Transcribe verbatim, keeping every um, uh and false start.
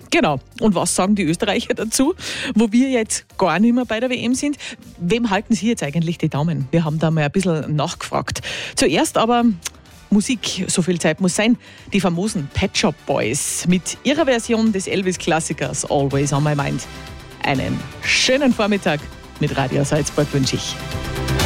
Genau. Und was sagen die Österreicher dazu, wo wir jetzt gar nicht mehr bei der W M sind? Wem halten Sie jetzt eigentlich die Daumen? Wir haben da mal ein bisschen nachgefragt. Zuerst aber Musik, so viel Zeit muss sein. Die famosen Pet Shop Boys mit ihrer Version des Elvis-Klassikers Always on My Mind. Einen schönen Vormittag mit Radio Salzburg wünsche ich.